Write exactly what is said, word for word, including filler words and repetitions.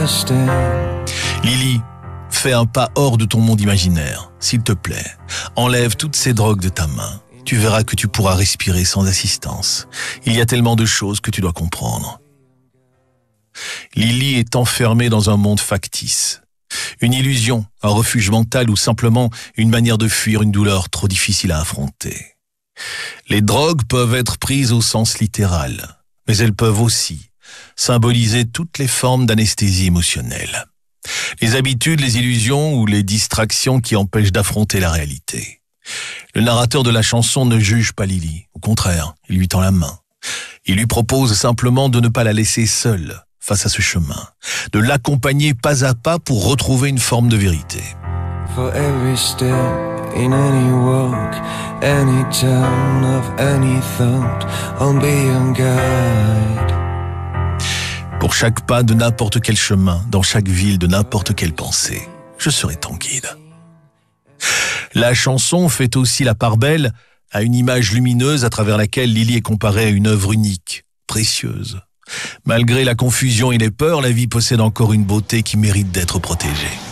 Lily, fais un pas hors de ton monde imaginaire, s'il te plaît. Enlève toutes ces drogues de ta main. Tu verras que tu pourras respirer sans assistance. Il y a tellement de choses que tu dois comprendre. Lily est enfermée dans un monde factice. Une illusion, un refuge mental ou simplement une manière de fuir une douleur trop difficile à affronter. Les drogues peuvent être prises au sens littéral, mais elles peuvent aussi symboliser toutes les formes d'anesthésie émotionnelle. Les habitudes, les illusions ou les distractions qui empêchent d'affronter la réalité. Le narrateur de la chanson ne juge pas Lily. Au contraire, il lui tend la main. Il lui propose simplement de ne pas la laisser seule face à ce chemin, de l'accompagner pas à pas pour retrouver une forme de vérité. For every step in any walk, any turn of any thought, I'll be your guide. Pour chaque pas de n'importe quel chemin, dans chaque ville de n'importe quelle pensée, je serai ton guide. La chanson fait aussi la part belle à une image lumineuse à travers laquelle Lily est comparée à une œuvre unique, précieuse. Malgré la confusion et les peurs, la vie possède encore une beauté qui mérite d'être protégée.